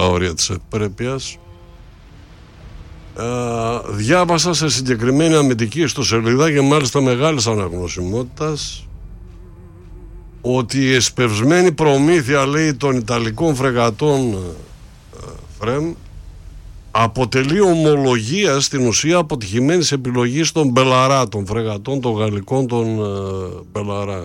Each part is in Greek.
τα όρια της ευπρέπειας. Διάβασα σε συγκεκριμένη αμυντική ιστοσελίδα και μάλιστα μεγάλης αναγνωσιμότητας ότι η εσπευσμένη προμήθεια, λέει, των Ιταλικών φρεγατών Φρέμ αποτελεί ομολογία στην ουσία αποτυχημένης επιλογής των Μπελαρά, των φρεγατών των γαλλικών των Μπελαρά.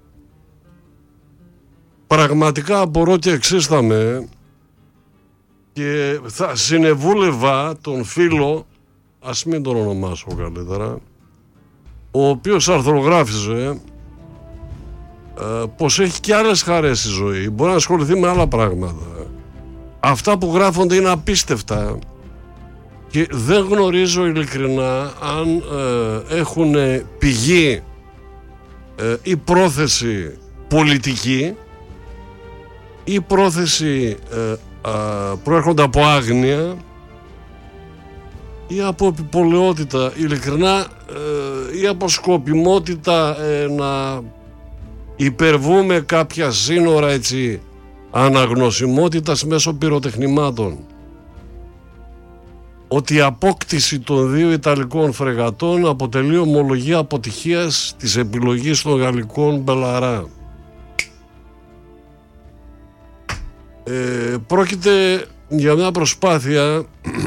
Πραγματικά απορώ και εξίσταμαι και θα συνεβούλευα τον φίλο, ας μην τον ονομάσω καλύτερα, ο οποίος αρθρογράφησε πως έχει και άλλες χαρές στη ζωή, μπορεί να ασχοληθεί με άλλα πράγματα. Αυτά που γράφονται είναι απίστευτα και δεν γνωρίζω ειλικρινά αν έχουν πηγή ή πρόθεση πολιτική ή πρόθεση προέρχονται από άγνοια ή από επιπολαιότητα ειλικρινά ή από σκοπιμότητα να υπερβούμε κάποια σύνορα, έτσι, αναγνωσιμότητας μέσω πυροτεχνημάτων. Ότι η απόκτηση των δύο Ιταλικών φρεγατών αποτελεί ομολογία αποτυχίας της επιλογής των γαλλικών Μπελαρά. Πρόκειται για μια προσπάθεια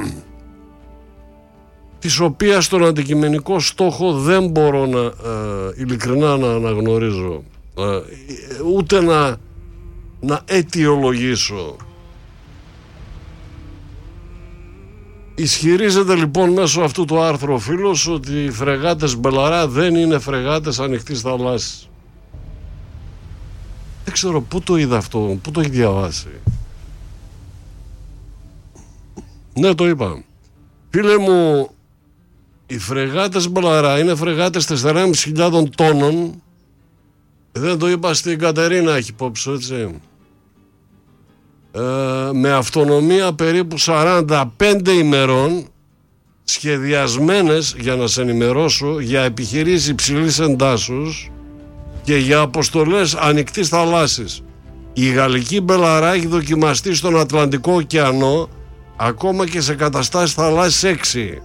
της οποίας τον αντικειμενικό στόχο δεν μπορώ ειλικρινά να αναγνωρίζω, ούτε να αιτιολογήσω. Ισχυρίζεται λοιπόν μέσω αυτού του άρθρου ο φίλος ότι οι φρεγάτες Μπελαρά δεν είναι φρεγάτες ανοιχτής θαλάσσης. Δεν ξέρω πού το είδα αυτό, πού το έχει διαβάσει. Ναι, το είπα. Φίλε μου, οι φρεγάτες Μπελαρά είναι φρεγάτες 4.500 τόνων. Δεν το είπα στην Κατερίνα, έχει υπόψη, έτσι. Με αυτονομία περίπου 45 ημερών, σχεδιασμένες, για να σε ενημερώσω, για επιχειρήσεις υψηλής εντάσσεως και για αποστολές ανοιχτής θαλάσσης. Η γαλλική Μπελαρά έχει δοκιμαστεί στον Ατλαντικό ωκεανό, ακόμα και σε καταστάσεις θαλάσσης 6.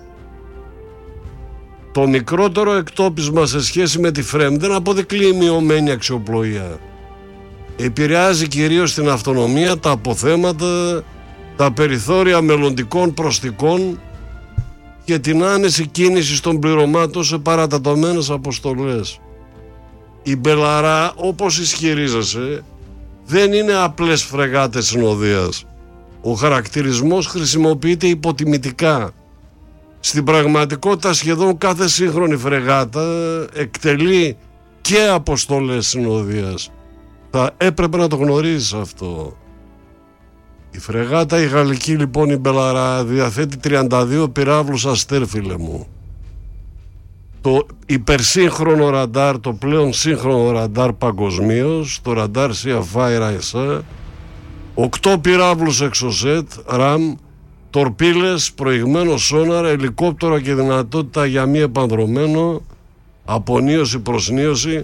Το μικρότερο εκτόπισμα σε σχέση με τη Φρέμ δεν αποδεικνύει μειωμένη αξιοπλοεία. Επηρεάζει κυρίως την αυτονομία, τα αποθέματα, τα περιθώρια μελλοντικών προσθήκων και την άνεση κίνηση των πληρωμάτων σε παρατατωμένες αποστολές. Η Μπελαρά, όπως ισχυρίζεσαι, δεν είναι απλές φρεγάτες συνοδείας. Ο χαρακτηρισμός χρησιμοποιείται υποτιμητικά. Στην πραγματικότητα σχεδόν κάθε σύγχρονη φρεγάτα εκτελεί και αποστολές συνοδείας. Θα έπρεπε να το γνωρίζεις αυτό. Η φρεγάτα η γαλλική λοιπόν, η Μπελαρά, διαθέτει 32 πυράβλους Αστέρ, φίλε μου. Το υπερσύγχρονο ραντάρ, το πλέον σύγχρονο ραντάρ παγκοσμίως, το ραντάρ Sea-Fire ISA, 8 πυράβλους Exocet, RAM, τορπίλες, προηγμένο σόναρ, ελικόπτερο και δυνατότητα για μη επανδρομένο, απονίωση, προσνίωση,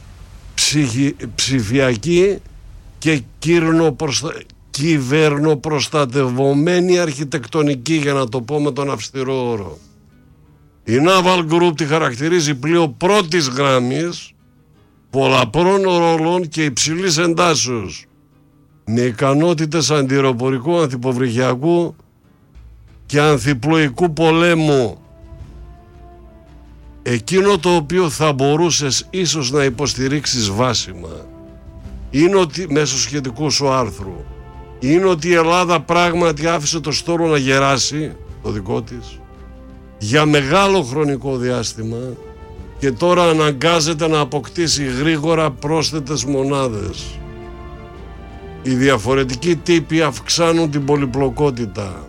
ψηφιακή και κυβερνοπροστατευμένη αρχιτεκτονική, για να το πω με τον αυστηρό όρο. Η Naval Group τη χαρακτηρίζει πλοίο πρώτης γραμμής, πολλαπλών ρολών και υψηλής εντάσεως, με ικανότητες αντιεροπορικού, ανθυποβρυχιακού και ανθιπλοϊκού πολέμου. Εκείνο το οποίο θα μπορούσες ίσως να υποστηρίξεις βάσιμα είναι ότι, μέσω σχετικού σου άρθρου, είναι ότι η Ελλάδα πράγματι άφησε το στόλο να γεράσει, το δικό της, για μεγάλο χρονικό διάστημα και τώρα αναγκάζεται να αποκτήσει γρήγορα πρόσθετες μονάδες. Οι διαφορετικοί τύποι αυξάνουν την πολυπλοκότητα.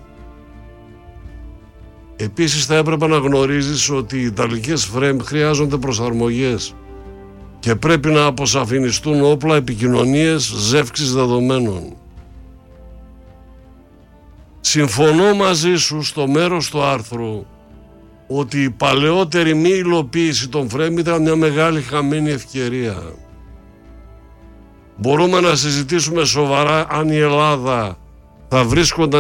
Επίσης θα έπρεπε να γνωρίζεις ότι οι Ιταλικές Φρέμ χρειάζονται προσαρμογές και πρέπει να αποσαφινιστούν όπλα, επικοινωνίες, ζεύξεις δεδομένων. Συμφωνώ μαζί σου στο μέρος του άρθρου ότι η παλαιότερη μη υλοποίηση των Φρέμ ήταν μια μεγάλη χαμένη ευκαιρία. Μπορούμε να συζητήσουμε σοβαρά αν η Ελλάδα θα βρίσκονταν